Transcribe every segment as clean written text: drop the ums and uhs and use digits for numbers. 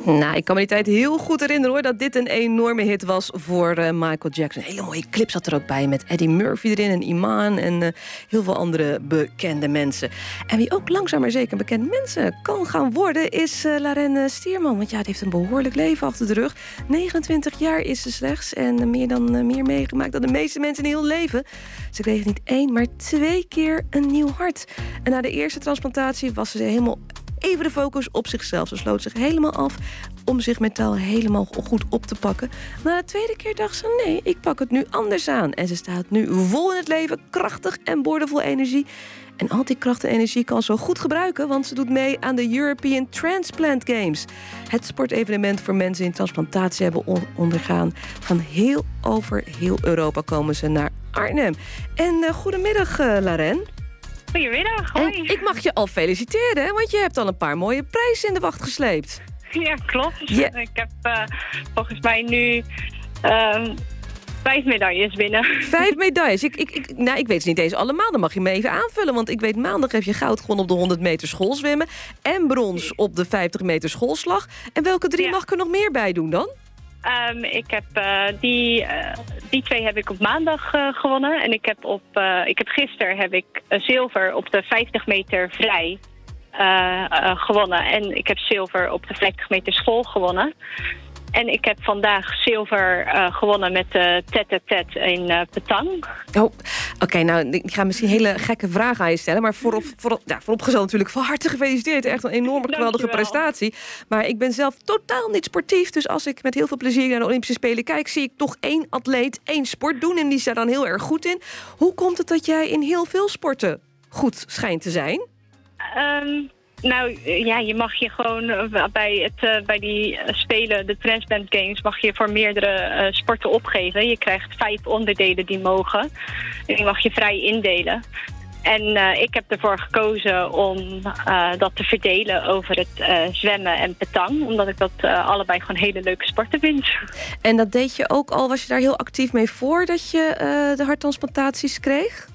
Nou, ik kan me die tijd heel goed herinneren hoor, dat dit een enorme hit was voor Michael Jackson. Een hele mooie clip zat er ook bij met Eddie Murphy erin en Iman en heel veel andere bekende mensen. En wie ook langzaam maar zeker bekend mensen kan gaan worden is Laren Stierman. Want ja, die heeft een behoorlijk leven achter de rug. 29 jaar is ze slechts en meer meegemaakt dan de meeste mensen in heel leven. Ze kreeg niet 1, maar 2 keer een nieuw hart. En na de eerste transplantatie was ze helemaal even de focus op zichzelf. Ze sloot zich helemaal af om zich mentaal helemaal goed op te pakken. Na de tweede keer dacht ze, nee, ik pak het nu anders aan. En ze staat nu vol in het leven, krachtig en boordevol energie. En al die kracht en energie kan ze goed gebruiken, want ze doet mee aan de European Transplant Games. Het sportevenement voor mensen die transplantatie hebben ondergaan. Van over heel Europa komen ze naar Arnhem. En goedemiddag, Laren. Goedemiddag, hoi. En ik mag je al feliciteren, hè, want je hebt al een paar mooie prijzen in de wacht gesleept. Ja, klopt. Yeah. Ik heb volgens mij nu 5 medailles binnen. 5 medailles. Ik weet ze niet eens allemaal. Dan mag je me even aanvullen. Want ik weet, maandag heb je goud gewonnen op de 100 meter schoolzwemmen. En brons op de 50 meter schoolslag. En welke 3 mag ik er nog meer bij doen dan? Ik heb die 2 heb ik op maandag gewonnen. En gisteren heb ik zilver op de 50 meter vrij gewonnen. En ik heb zilver op de 50 meter school gewonnen. En ik heb vandaag zilver gewonnen met de tête-à-tête in petang. Oh, oké, nou, ik ga misschien hele gekke vragen aan je stellen. Maar vooropgesteld natuurlijk van harte gefeliciteerd. Echt een enorme geweldige prestatie. Maar ik ben zelf totaal niet sportief. Dus als ik met heel veel plezier naar de Olympische Spelen kijk, zie ik toch 1 atleet 1 sport doen. En die is daar dan heel erg goed in. Hoe komt het dat jij in heel veel sporten goed schijnt te zijn? Nou ja, je mag je gewoon bij die Spelen, de Transplant Games, mag je voor meerdere sporten opgeven. Je krijgt 5 onderdelen die mogen. En die mag je vrij indelen. En ik heb ervoor gekozen om dat te verdelen over het zwemmen en petang. Omdat ik dat allebei gewoon hele leuke sporten vind. En dat deed je ook al, was je daar heel actief mee voordat je de harttransplantaties kreeg?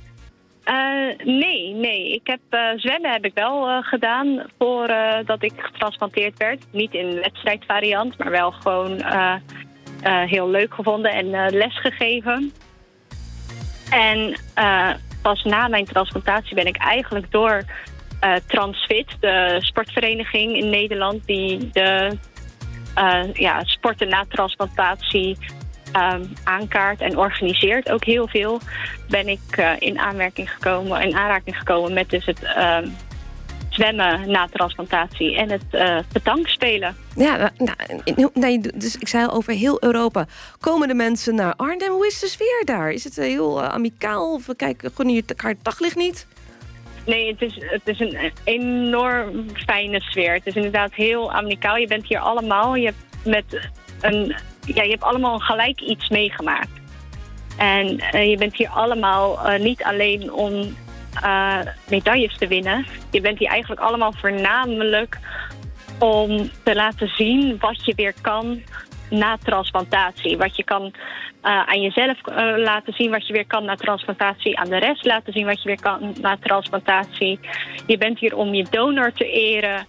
Nee. Ik heb zwemmen heb ik wel gedaan voordat ik getransplanteerd werd. Niet in wedstrijdvariant, maar wel gewoon heel leuk gevonden en lesgegeven. En pas na mijn transplantatie ben ik eigenlijk door Transfit, de sportvereniging in Nederland, die de sporten na transplantatie aankaart en organiseert ook heel veel, ben ik in aanraking gekomen met dus het zwemmen na transplantatie en het petang spelen. Ja, dus ik zei al, over heel Europa komen de mensen naar Arnhem. Hoe is de sfeer daar? Is het heel amicaal of gunnen je elkaar het daglicht niet? Nee, het is een enorm fijne sfeer. Het is inderdaad heel amicaal. Je bent hier allemaal. Je hebt allemaal gelijk iets meegemaakt. En je bent hier allemaal niet alleen om medailles te winnen. Je bent hier eigenlijk allemaal voornamelijk om te laten zien wat je weer kan na transplantatie. Wat je kan aan jezelf laten zien wat je weer kan na transplantatie. Aan de rest laten zien wat je weer kan na transplantatie. Je bent hier om je donor te eren.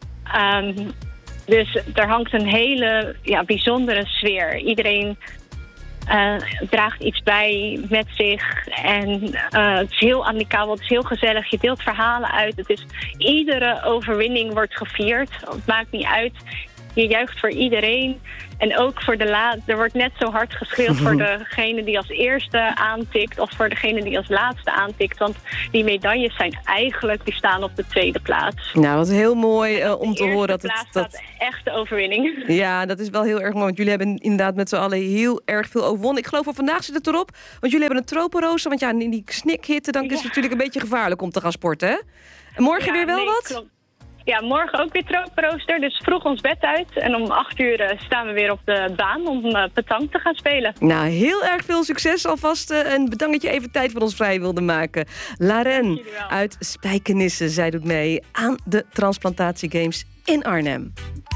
Dus er hangt een hele bijzondere sfeer. Iedereen draagt iets bij met zich. En het is heel amicaal, het is heel gezellig. Je deelt verhalen uit. Iedere overwinning wordt gevierd. Het maakt niet uit. Je juicht voor iedereen. En ook voor er wordt net zo hard geschreeuwd voor degene die als eerste aantikt of voor degene die als laatste aantikt. Want die medailles zijn eigenlijk, die staan op de tweede plaats. Nou, wat heel mooi om te horen dat het staat echt de overwinning. Ja, dat is wel heel erg mooi. Want jullie hebben inderdaad met z'n allen heel erg veel overwonnen. Ik geloof vandaag zit het erop. Want jullie hebben een tropenrooster. Want ja, in die snikhitte dan is het natuurlijk een beetje gevaarlijk om te gaan sporten, hè? En morgen weer wel wat? Klopt. Ja, morgen ook weer tropenrooster. Dus vroeg ons bed uit. En om 8:00 staan we weer op de baan om petang te gaan spelen. Nou, heel erg veel succes alvast. En bedankt dat je even tijd voor ons vrij wilde maken. Laren uit Spijkenisse. Zij doet mee aan de Transplantatie Games in Arnhem.